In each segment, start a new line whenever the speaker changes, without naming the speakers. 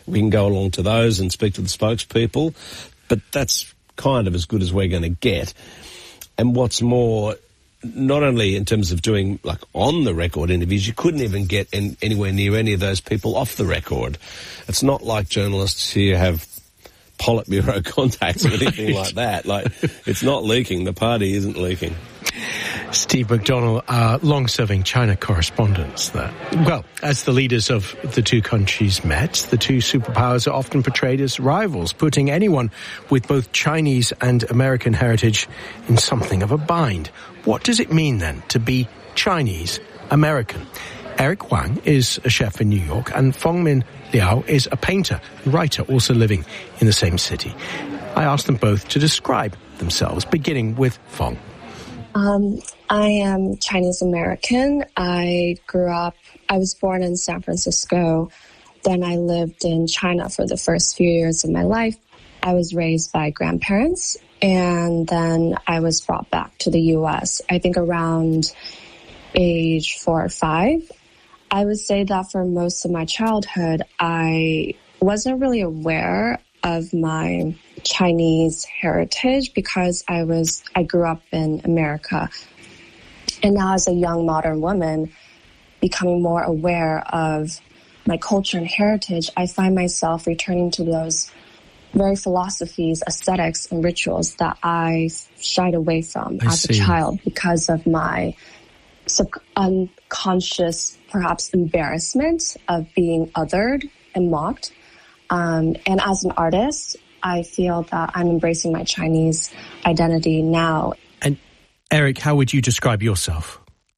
We can go along to those and speak to the spokespeople, but that's kind of as good as we're going to get. And what's more, not only in terms of doing like on the record interviews, you couldn't even get anywhere near any of those people off the record. It's not like journalists here have Politburo contacts or anything like that. Like, it's not leaking. The party isn't leaking.
Steve McDonnell, long-serving China correspondent there. Well, as the leaders of the two countries met, the two superpowers are often portrayed as rivals, putting anyone with both Chinese and American heritage in something of a bind. What does it mean, then, to be Chinese-American? Eric Wang is a chef in New York, and Fengmin Liao is a painter and writer also living in the same city. I asked them both to describe themselves, beginning with Feng.
I am Chinese American. I was born in San Francisco. Then I lived in China for the first few years of my life. I was raised by grandparents, and then I was brought back to the U.S., I think around age 4 or 5. I would say that for most of my childhood, I wasn't really aware of my Chinese heritage because I grew up in America. And now as a young modern woman, becoming more aware of my culture and heritage, I find myself returning to those very philosophies, aesthetics, and rituals that I shied away from as a child because of my unconscious, perhaps, embarrassment of being othered and mocked. And as an artist, I feel that I'm embracing my Chinese identity now.
And Eric, how would you describe yourself?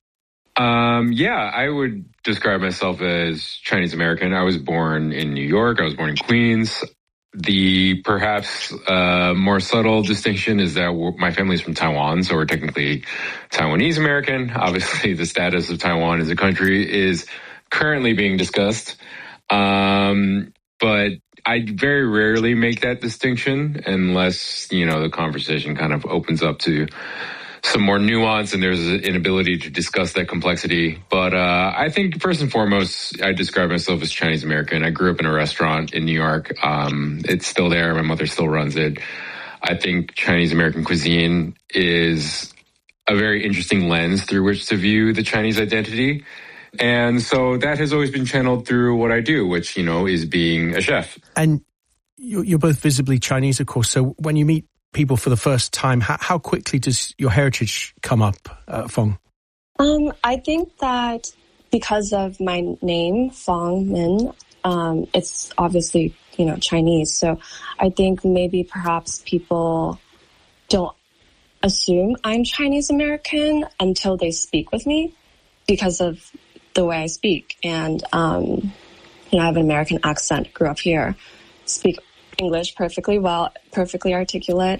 I would describe myself as Chinese American. I was born in New York. I was born in Queens. The perhaps more subtle distinction is that my family's from Taiwan, so we're technically Taiwanese American. Obviously, the status of Taiwan as a country is currently being discussed. But I very rarely make that distinction unless, the conversation kind of opens up to some more nuance and there's an inability to discuss that complexity. But I think first and foremost, I describe myself as Chinese American. I grew up in a restaurant in New York. It's still there. My mother still runs it. I think Chinese American cuisine is a very interesting lens through which to view the Chinese identity. And so that has always been channeled through what I do, which, is being a chef.
And you're both visibly Chinese, of course. So when you meet people for the first time, how quickly does your heritage come up, Feng?
I think that because of my name, Feng Min, it's obviously, Chinese. So I think maybe perhaps people don't assume I'm Chinese American until they speak with me because of the way I speak. And, I have an American accent, grew up here, speak English perfectly well, perfectly articulate.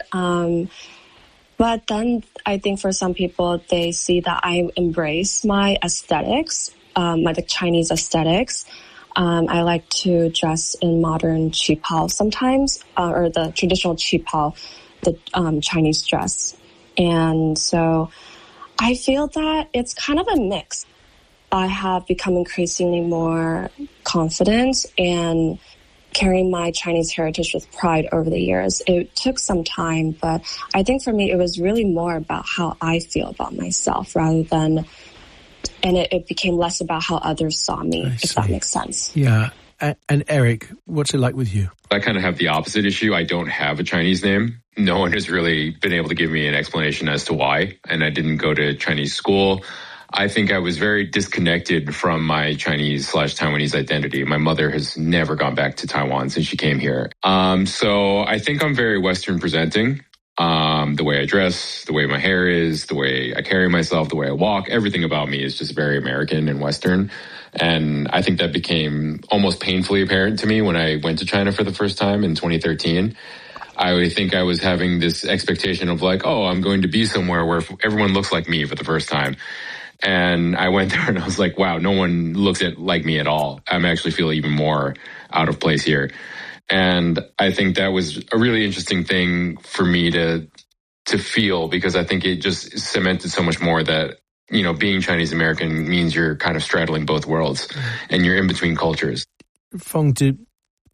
But then I think for some people, they see that I embrace my aesthetics, my Chinese aesthetics. I like to dress in modern qipao sometimes, or the traditional qipao, the Chinese dress. And so I feel that it's kind of a mix. I have become increasingly more confident and carrying my Chinese heritage with pride over the years. It took some time, but I think for me, it was really more about how I feel about myself rather than, and it became less about how others saw me, if that makes sense.
Yeah. And Eric, what's it like with you?
I kind of have the opposite issue. I don't have a Chinese name. No one has really been able to give me an explanation as to why, and I didn't go to Chinese school. I think I was very disconnected from my Chinese/Taiwanese identity. My mother has never gone back to Taiwan since she came here. So I think I'm very Western presenting. The way I dress, the way my hair is, the way I carry myself, the way I walk, everything about me is just very American and Western. And I think that became almost painfully apparent to me when I went to China for the first time in 2013. I think I was having this expectation of like, oh, I'm going to be somewhere where everyone looks like me for the first time. And I went there and I was like, wow, no one looks like me at all. I'm actually feeling even more out of place here. And I think that was a really interesting thing for me to feel, because I think it just cemented so much more that, being Chinese American means you're kind of straddling both worlds and you're in between cultures.
Feng, do